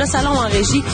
le salon en régie.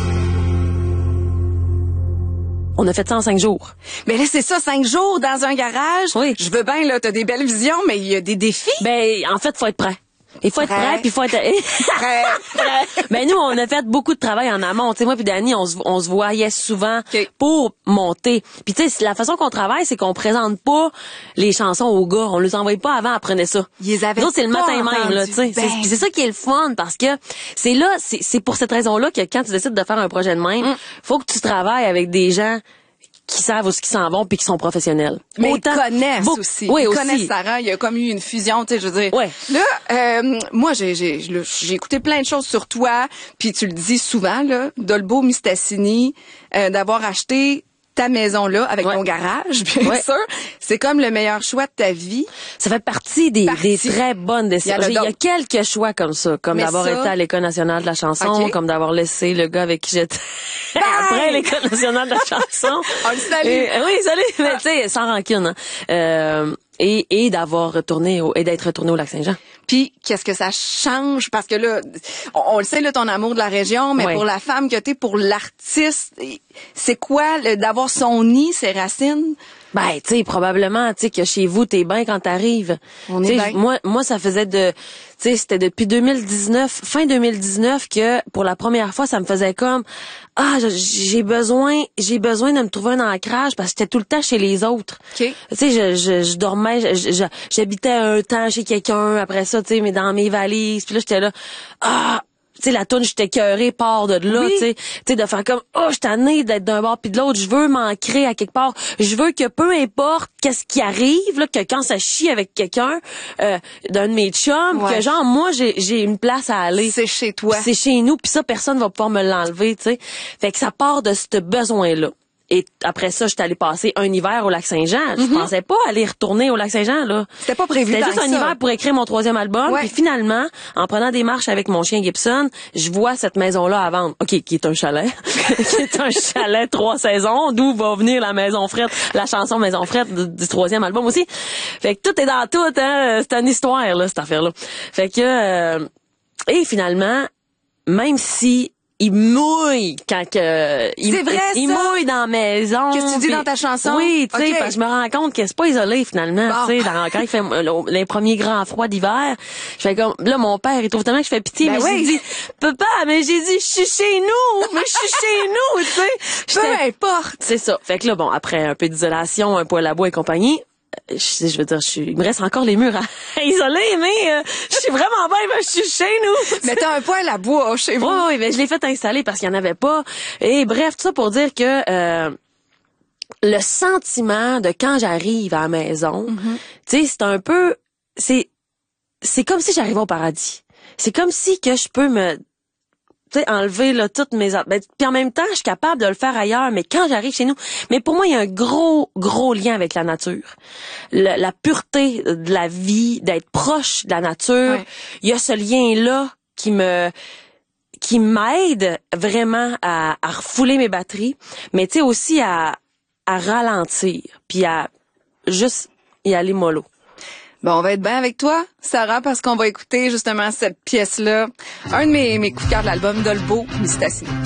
On a fait ça en 5 jours. Mais là, c'est ça, 5 jours dans un garage. Oui. Je veux bien, là, t'as des belles visions, mais il y a des défis. Ben, en fait, faut être prêt. Il faut être prêt, puis il faut être... Prêt. Ben nous, on a fait beaucoup de travail en amont. Tu sais, moi puis Dani, on se voyait souvent Okay. pour monter. Puis tu sais, la façon qu'on travaille, c'est qu'on présente pas les chansons aux gars. On les envoie pas avant, apprenez ça. Ils les avaient Nous autres, c'est le pas matin même, là, tu sais. entendus. C'est ça qui est le fun, parce que c'est pour cette raison-là que quand tu décides de faire un projet de même, faut que tu travailles avec des gens qui savent où ils s'en vont puis qui sont professionnels. Mais ils connaissent aussi. Oui, ils aussi. connaissent Sarah. Il y a comme eu une fusion, tu sais, je veux dire. Ouais. Là, moi, j'ai écouté plein de choses sur toi, puis tu le dis souvent, là, Dolbeau Mistassini, d'avoir acheté ta maison là avec ton garage, bien sûr. C'est comme le meilleur choix de ta vie. Ça fait partie des très bonnes décisions. Il y a quelques choix comme ça, comme d'avoir été à l'École nationale de la chanson, comme d'avoir laissé le gars avec qui j'étais après l'École nationale de la chanson. On le salue. Oui, salut, mais tu sais, sans rancune. Hein. Et d'avoir retourné d'être retourné au Lac-Saint-Jean. Puis qu'est-ce que ça change, parce que là on le sait, là, ton amour de la région, mais pour la femme que t'es, pour l'artiste, c'est quoi d'avoir son nid, ses racines? Ben, tu sais, probablement, tu sais, que chez vous, t'es bien quand t'arrives. On est bien. Moi, ça faisait tu sais, c'était depuis 2019, fin 2019, que pour la première fois, ça me faisait comme, j'ai besoin de me trouver un ancrage parce que j'étais tout le temps chez les autres. Okay. Tu sais, je dormais, j'habitais un temps chez quelqu'un, après ça, tu sais, mais dans mes valises, puis là, j'étais là, tu sais, la toune, j'étais écœurée, part de là, tu sais, de faire comme, je suis tannée d'être d'un bord puis de l'autre, je veux m'ancrer à quelque part, je veux que peu importe qu'est-ce qui arrive, là, que quand ça chie avec quelqu'un, d'un de mes chums, que genre, moi, j'ai une place à aller. C'est chez toi. C'est chez nous, puis ça, personne va pouvoir me l'enlever, tu sais. Fait que ça part de ce besoin-là. Et après ça, j'étais allée passer un hiver au Lac-Saint-Jean. Je pensais pas aller retourner au Lac-Saint-Jean, là. C'était pas prévu. C'était juste un hiver pour écrire mon 3e album. Ouais. Puis finalement, en prenant des marches avec mon chien Gibson, je vois cette maison-là à vendre. OK, qui est un chalet. Qui est un chalet 3 saisons, d'où va venir la Maison Frette, la chanson Maison Frette du 3e album aussi. Fait que tout est dans tout, hein. C'est une histoire, là, cette affaire-là. Fait que, et finalement, même si il mouille quand il mouille dans la maison. Qu'est-ce que tu dis dans ta chanson? Oui, tu sais, parce que je me rends compte que c'est pas isolé finalement, tu sais, quand il fait les premiers grands froids d'hiver, je fais comme là mon père, il trouve tellement que je fais pitié, mais j'ai dit papa, mais j'ai dit je suis chez nous, tu sais. Peu importe. C'est ça. Fait que là bon, après un peu d'isolation, un poêle à bois et compagnie, je veux dire, il me reste encore les murs à isoler, mais je suis vraiment bien, je suis chez nous. Mais t'as un poêle à bois chez vous. Oui, mais je l'ai fait installer parce qu'il n'y en avait pas. Et bref, tout ça pour dire que le sentiment de quand j'arrive à la maison, tu sais, c'est un peu, c'est comme si j'arrivais au paradis. C'est comme si que je peux me, tu sais, enlever là toutes mes puis en même temps je suis capable de le faire ailleurs, mais quand j'arrive chez nous, mais pour moi il y a un gros lien avec la nature, la pureté de la vie, d'être proche de la nature. Il y a ce lien là qui m'aide vraiment à refouler mes batteries, mais tu sais aussi à ralentir puis à juste y aller mollo. Bon, on va être bien avec toi, Sarah, parce qu'on va écouter justement cette pièce-là. Un de mes coups de cœur de l'album, Dolbeau Mistassini.